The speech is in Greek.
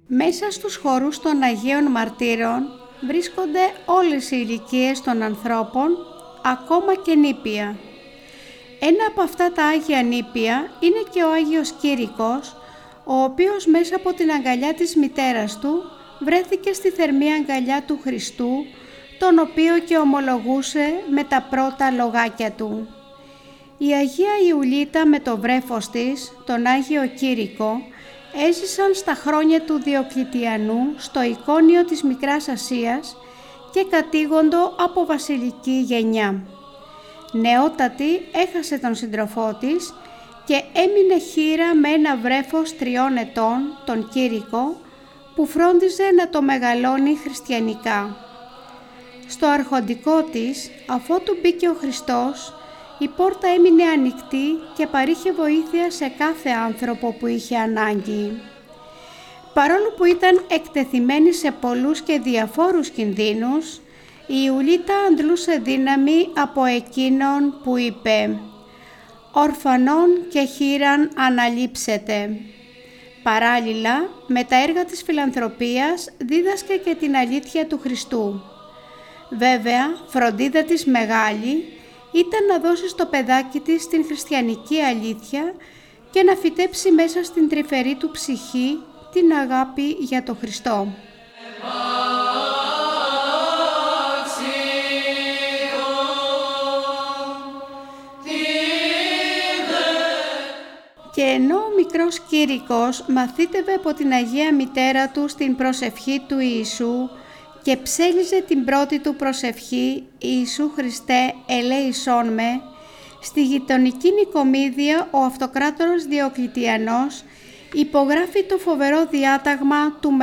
Μέσα στους χορούς των Αγίων Μαρτύρων βρίσκονται όλες οι ηλικίες των ανθρώπων, ακόμα και νήπια. Ένα από αυτά τα Άγια νήπια είναι και ο Άγιος Κήρυκος, ο οποίος μέσα από την αγκαλιά της μητέρας του βρέθηκε στη θερμή αγκαλιά του Χριστού, τον οποίο και ομολογούσε με τα πρώτα λογάκια του. Η Αγία Ιουλίτα με το βρέφος της, τον Άγιο Κήρυκο, έζησαν στα χρόνια του Διοκλητιανού στο Εικόνιο της Μικράς Ασίας και κατήγοντο από βασιλική γενιά. Νεότατη έχασε τον σύντροφό της και έμεινε χήρα με ένα βρέφος 3 ετών, τον Κήρυκο, που φρόντιζε να το μεγαλώνει χριστιανικά. Στο αρχοντικό της, αφότου μπήκε ο Χριστός, η πόρτα έμεινε ανοιχτή και παρήχε βοήθεια σε κάθε άνθρωπο που είχε ανάγκη. Παρόλο που ήταν εκτεθειμένη σε πολλούς και διαφόρους κινδύνους, η Ιουλίτα αντλούσε δύναμη από εκείνον που είπε «Ορφανών και χήραν αναλείψετε». Παράλληλα, με τα έργα της φιλανθρωπίας δίδασκε και την αλήθεια του Χριστού. Βέβαια, φροντίδα της μεγάλη ήταν να δώσει στο παιδάκι της την χριστιανική αλήθεια και να φυτέψει μέσα στην τρυφερή του ψυχή την αγάπη για τον Χριστό. Και ενώ ο μικρός Κήρυκος μαθήτευε από την Αγία Μητέρα του στην προσευχή του Ιησού και ψέλιζε την πρώτη του προσευχή «Ιησού Χριστέ, ελέησόν με», στη γειτονική Νικομίδια ο αυτοκράτορας Διοκλητιανός υπογράφει το φοβερό διάταγμα του